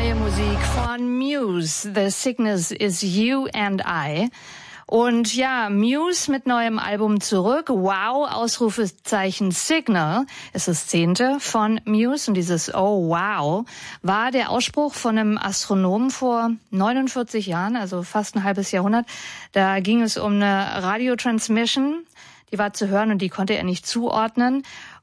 Neue Musik von Muse. The Sickness is You and I. Und ja, Muse mit neuem Album zurück. Wow, Ausrufezeichen Signal ist das 10. von Muse. Und dieses Oh wow war der Ausspruch von einem Astronomen vor 49 Jahren, also fast ein halbes Jahrhundert. Da ging es um eine Radiotransmission, die war zu hören und die konnte er nicht zuordnen.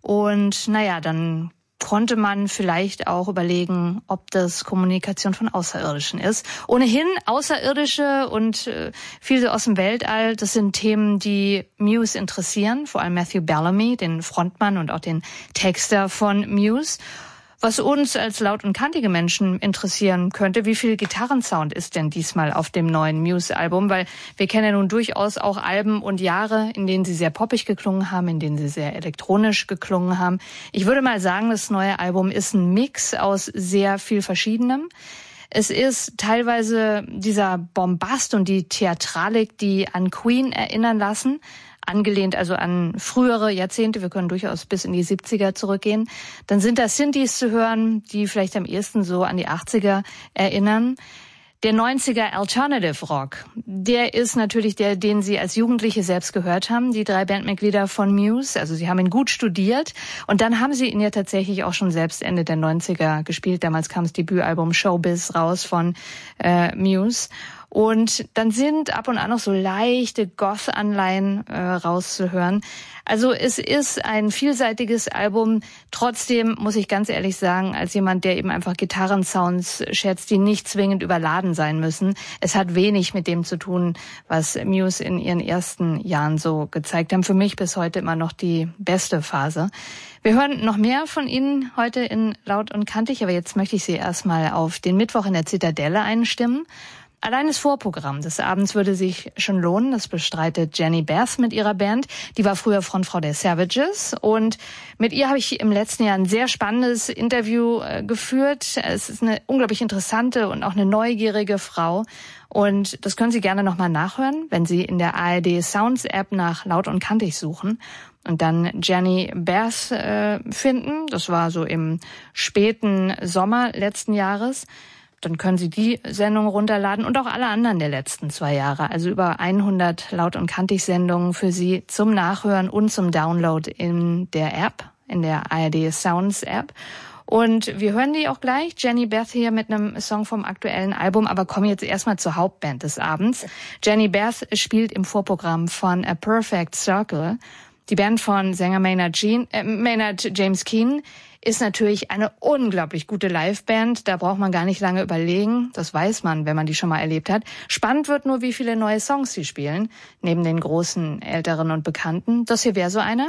Und naja, dann konnte man vielleicht auch überlegen, ob das Kommunikation von Außerirdischen ist. Ohnehin Außerirdische und viel so aus dem Weltall, das sind Themen, die Muse interessieren, vor allem Matthew Bellamy, den Frontmann und auch den Texter von Muse. Was uns als laut- und kantige Menschen interessieren könnte, wie viel Gitarrensound ist denn diesmal auf dem neuen Muse-Album? Weil wir kennen ja nun durchaus auch Alben und Jahre, in denen sie sehr poppig geklungen haben, in denen sie sehr elektronisch geklungen haben. Ich würde mal sagen, das neue Album ist ein Mix aus sehr viel Verschiedenem. Es ist teilweise dieser Bombast und die Theatralik, die an Queen erinnern lassen, angelehnt also an frühere Jahrzehnte, wir können durchaus bis in die 70er zurückgehen. Dann sind da Synthes zu hören, die vielleicht am ehesten so an die 80er erinnern. Der 90er Alternative Rock, der ist natürlich der, den Sie als Jugendliche selbst gehört haben, die 3 Bandmitglieder von Muse. Also Sie haben ihn gut studiert und dann haben Sie ihn ja tatsächlich auch schon selbst Ende der 90er gespielt. Damals kam das Debütalbum Showbiz raus von Muse. Und dann sind ab und an noch so leichte Goth-Anleihen rauszuhören. Also es ist ein vielseitiges Album. Trotzdem muss ich ganz ehrlich sagen, als jemand, der eben einfach Gitarrensounds schätzt, die nicht zwingend überladen sein müssen, es hat wenig mit dem zu tun, was Muse in ihren ersten Jahren so gezeigt haben. Für mich bis heute immer noch die beste Phase. Wir hören noch mehr von Ihnen heute in Laut und Kantig, aber jetzt möchte ich Sie erstmal auf den Mittwoch in der Zitadelle einstimmen. Allein das Vorprogramm des Abends würde sich schon lohnen. Das bestreitet Jenny Beth mit ihrer Band. Die war früher Frontfrau der Savages. Und mit ihr habe ich im letzten Jahr ein sehr spannendes Interview geführt. Es ist eine unglaublich interessante und auch eine neugierige Frau. Und das können Sie gerne nochmal nachhören, wenn Sie in der ARD Sounds App nach Laut und Kantig suchen und dann Jenny Beth finden. Das war so im späten Sommer letzten Jahres. Dann können Sie die Sendung runterladen und auch alle anderen der letzten 2 Jahre. Also über 100 Laut- und Kantig-Sendungen für Sie zum Nachhören und zum Download in der App, in der ARD Sounds App. Und wir hören die auch gleich, Jenny Beth hier mit einem Song vom aktuellen Album, aber kommen jetzt erstmal zur Hauptband des Abends. Jenny Beth spielt im Vorprogramm von A Perfect Circle. Die Band von Sänger Maynard James Keenan ist natürlich eine unglaublich gute Liveband. Da braucht man gar nicht lange überlegen. Das weiß man, wenn man die schon mal erlebt hat. Spannend wird nur, wie viele neue Songs sie spielen, neben den großen, älteren und bekannten. Das hier wäre so einer.